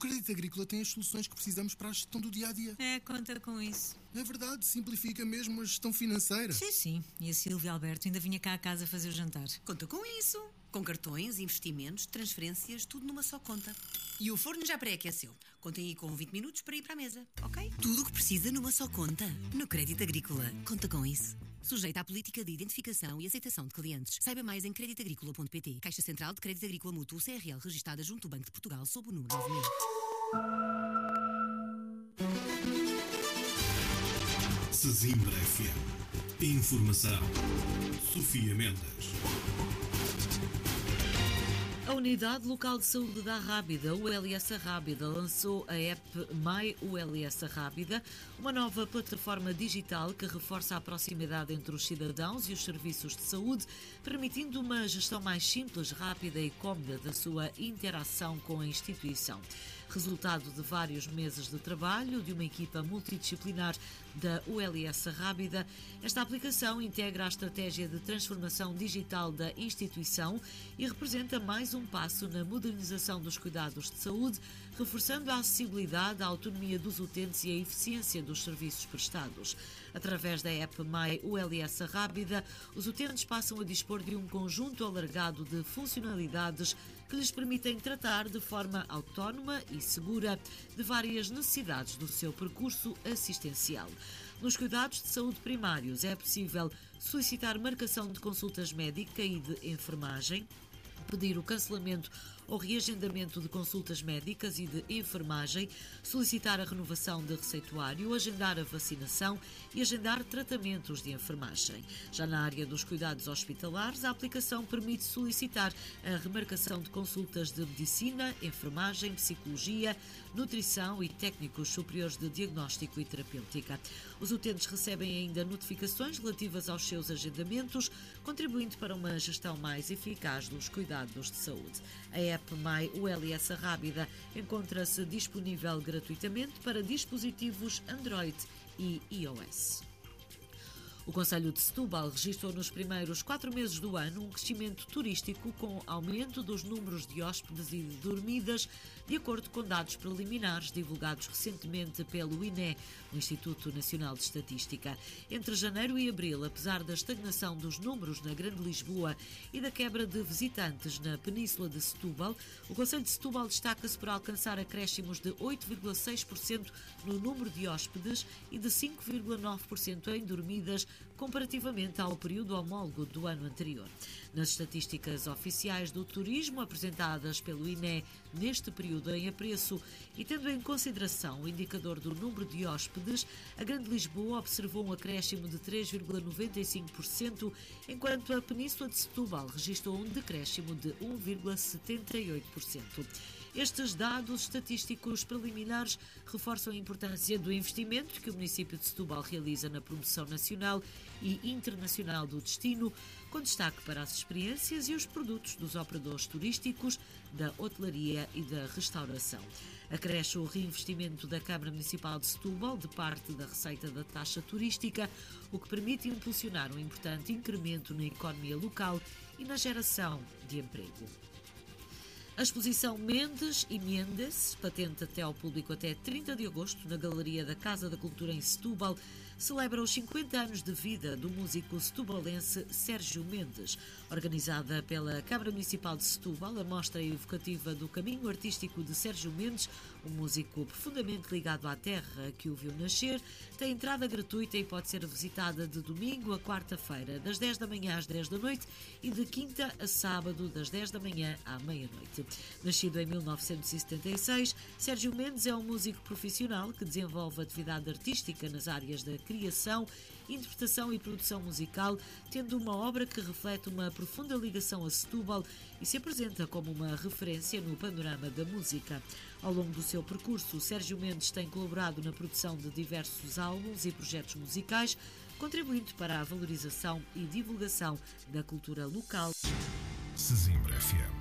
Crédito Agrícola tem as soluções que precisamos para a gestão do dia-a-dia. Conta com isso. É verdade, simplifica mesmo a gestão financeira. Sim. E a Silvia Alberto ainda vinha cá a casa fazer o jantar. Conta com isso. Com cartões, investimentos, transferências, tudo numa só conta. E o forno já pré-aqueceu. Contem aí com 20 minutos para ir para a mesa, ok? Tudo o que precisa numa só conta. No Crédito Agrícola. Conta com isso. Sujeito à política de identificação e aceitação de clientes. Saiba mais em creditagricola.pt. Caixa Central de Crédito Agrícola Mútuo CRL, registada junto ao Banco de Portugal, sob o número 9000. Sesimbra FM. Informação. Sofia Mendes. A Unidade Local de Saúde da Rábida, ULS Rábida, lançou a app My ULS Rábida, uma nova plataforma digital que reforça a proximidade entre os cidadãos e os serviços de saúde, permitindo uma gestão mais simples, rápida e cómoda da sua interação com a instituição. Resultado de vários meses de trabalho de uma equipa multidisciplinar da ULS Rábida, esta aplicação integra a estratégia de transformação digital da instituição e representa mais um passo na modernização dos cuidados de saúde, reforçando a acessibilidade, a autonomia dos utentes e a eficiência dos serviços prestados. Através da app My ULS Rábida, os utentes passam a dispor de um conjunto alargado de funcionalidades que lhes permitem tratar de forma autónoma e segura de várias necessidades do seu percurso assistencial. Nos cuidados de saúde primários é possível solicitar marcação de consultas médicas e de enfermagem, pedir o cancelamento ou reagendamento de consultas médicas e de enfermagem, solicitar a renovação de receituário, agendar a vacinação e agendar tratamentos de enfermagem. Já na área dos cuidados hospitalares, a aplicação permite solicitar a remarcação de consultas de medicina, enfermagem, psicologia, nutrição e técnicos superiores de diagnóstico e terapêutica. Os utentes recebem ainda notificações relativas aos seus agendamentos, contribuindo para uma gestão mais eficaz dos cuidados de saúde. A app My ULS Rábida encontra-se disponível gratuitamente para dispositivos Android e iOS. O Concelho de Setúbal registrou nos primeiros 4 meses do ano um crescimento turístico com aumento dos números de hóspedes e de dormidas, de acordo com dados preliminares divulgados recentemente pelo INE, o Instituto Nacional de Estatística. Entre janeiro e abril, apesar da estagnação dos números na Grande Lisboa e da quebra de visitantes na Península de Setúbal, o Concelho de Setúbal destaca-se por alcançar acréscimos de 8,6% no número de hóspedes e de 5,9% em dormidas, comparativamente ao período homólogo do ano anterior. Nas estatísticas oficiais do turismo apresentadas pelo INE neste período em apreço e tendo em consideração o indicador do número de hóspedes, a Grande Lisboa observou um acréscimo de 3,95%, enquanto a Península de Setúbal registrou um decréscimo de 1,78%. Estes dados estatísticos preliminares reforçam a importância do investimento que o município de Setúbal realiza na promoção nacional e internacional do destino, com destaque para as experiências e os produtos dos operadores turísticos, da hotelaria e da restauração. Acresce o reinvestimento da Câmara Municipal de Setúbal de parte da receita da taxa turística, o que permite impulsionar um importante incremento na economia local e na geração de emprego. A exposição Mendes e Mendes, patente até ao público até 30 de agosto, na Galeria da Casa da Cultura em Setúbal, celebra os 50 anos de vida do músico setubalense Sérgio Mendes. Organizada pela Câmara Municipal de Setúbal, a mostra evocativa do caminho artístico de Sérgio Mendes, um músico profundamente ligado à terra que o viu nascer, tem entrada gratuita e pode ser visitada de domingo a quarta-feira, das 10 da manhã às 10 da noite e de quinta a sábado, das 10 da manhã à meia-noite. Nascido em 1976, Sérgio Mendes é um músico profissional que desenvolve atividade artística nas áreas da criação, interpretação e produção musical, tendo uma obra que reflete uma profunda ligação a Setúbal e se apresenta como uma referência no panorama da música. Ao longo do seu percurso, Sérgio Mendes tem colaborado na produção de diversos álbuns e projetos musicais, contribuindo para a valorização e divulgação da cultura local. Sesimbra FM.